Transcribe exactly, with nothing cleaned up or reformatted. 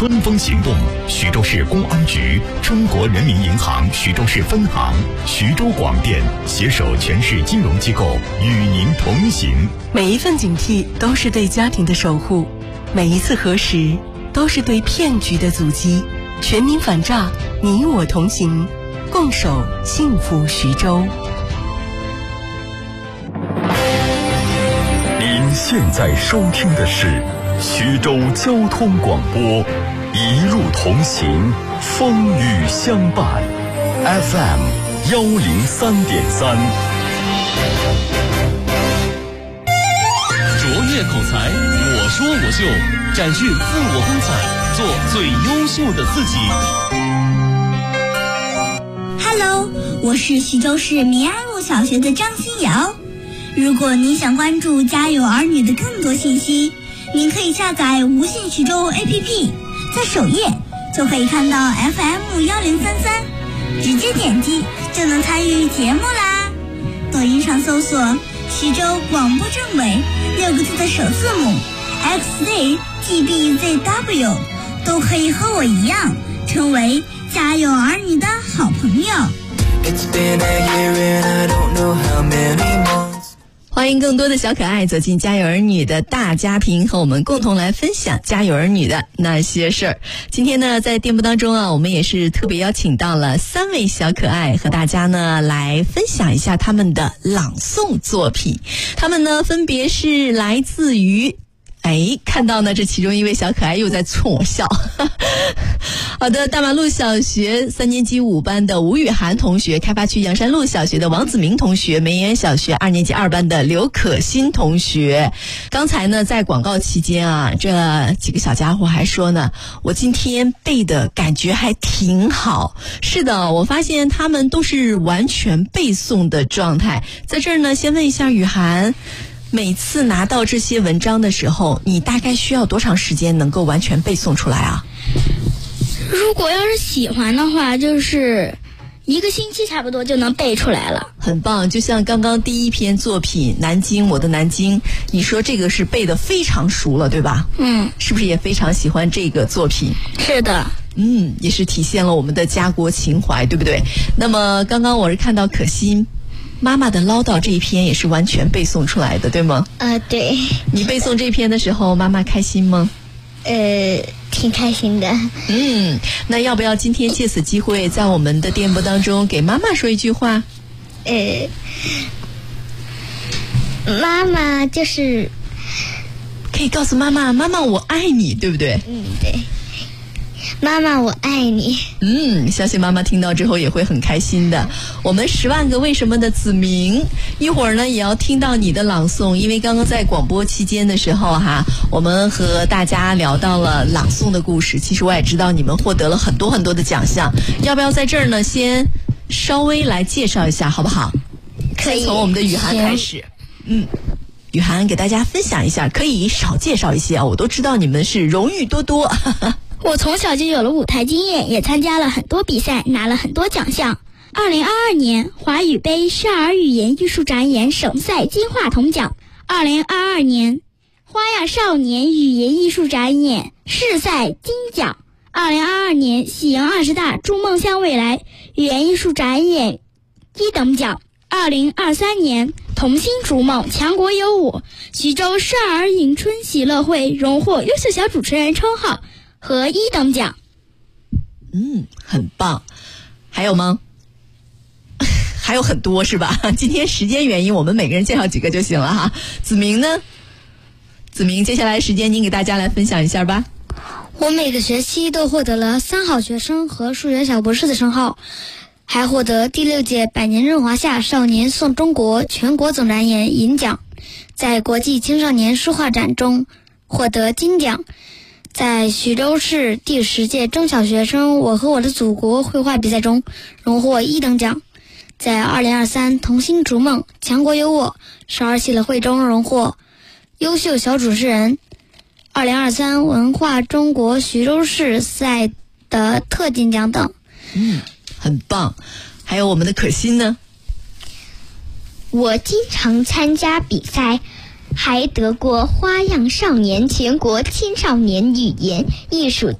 春风行动，徐州市公安局、中国人民银行徐州市分行、徐州广电携手全市金融机构与您同行。 每一份警惕都是对家庭的守护，每一次核实都是对骗局的阻击。全民反诈，你我同行，共守幸福徐州。 您现在收听的是徐州交通广播，一路同行，风雨相伴 ，F M 幺零三点三。 卓越口才，我说我秀，展示自我风采，做最优秀的自己。 Hello， 我是徐州市民安路小学的张新瑶。如果您想关注家有儿女的更多信息，您可以下载无信徐州 A P P， 在首页就可以看到 F M 幺零三三，直接点击就能参与节目啦。抖音上搜索徐州广播政委六个字的首字母 X Z G B Z W， 都可以和我一样成为家有儿女的好朋友。 欢迎更多的小可爱走进家有儿女的大家庭，和我们共同来分享家有儿女的那些事儿。今天呢，在电波当中啊，我们也是特别邀请到了三位小可爱，和大家呢来分享一下他们的朗诵作品。他们呢分别是来自于哎，看到呢，这其中一位小可爱又在冲我笑。好的，大马路小学三年级五班的吴雨涵同学，开发区阳山路小学的王子明同学，梅园小学二年级二班的刘可欣同学。刚才呢，在广告期间啊，这几个小家伙还说呢，我今天背的感觉还挺好。是的，我发现他们都是完全背诵的状态。在这儿呢，先问一下雨涵，每次拿到这些文章的时候，你大概需要多长时间能够完全背诵出来啊？ 如果要是喜欢的话，就是一个星期差不多就能背出来了。 很棒，就像刚刚第一篇作品《南京，我的南京》，你说这个是背得非常熟了，对吧？ 嗯， 是不是也非常喜欢这个作品？ 是的。 嗯，也是体现了我们的家国情怀，对不对？那么刚刚我是看到可心妈妈的唠叨这一篇也是完全背诵出来的，对吗？ 呃，对。 你背诵这篇的时候，妈妈开心吗？ 呃，挺开心的。 嗯，那要不要今天借此机会，在我们的电波当中给妈妈说一句话？ 呃，妈妈就是可以告诉妈妈，妈妈我爱你，对不对？ 嗯，对。妈妈我爱你。 嗯，相信妈妈听到之后也会很开心的。我们十万个为什么的子明，一会儿呢也要听到你的朗诵，因为刚刚在广播期间的时候哈，我们和大家聊到了朗诵的故事，其实我也知道你们获得了很多很多的奖项，要不要在这儿呢先稍微来介绍一下好不好？ 可以。 先从我们的雨涵开始。嗯，雨涵给大家分享一下，可以少介绍一些啊，我都知道你们是荣誉多多。 我从小就有了舞台经验，也参加了很多比赛，拿了很多奖项。二零二二年华语杯少儿语言艺术展演省赛金话筒奖，二零二二年花样少年语言艺术展演市赛金奖，二零二二年喜迎二十大筑梦向未来语言艺术展演一等奖，二零二三年同心逐梦强国有我徐州少儿迎春喜乐会荣获优秀小主持人称号和一等奖。 嗯，很棒。还有吗？还有很多是吧？今天时间原因，我们每个人介绍几个就行了哈。子明呢？子明，接下来时间您给大家来分享一下吧。 我每个学期都获得了三好学生和数学小博士的称号，还获得第六届百年润华夏少年颂中国全国总展演银奖，在国际青少年书画展中获得金奖，在徐州市第十届中小学生我和我的祖国绘画比赛中荣获一等奖，在二零二三同心逐梦强国有我少儿喜乐会中荣获优秀小主持人，二零二三文化中国徐州市赛的特金奖等。 嗯，很棒。还有我们的可心呢？ 我经常参加比赛，还得过花样少年全国青少年语言艺术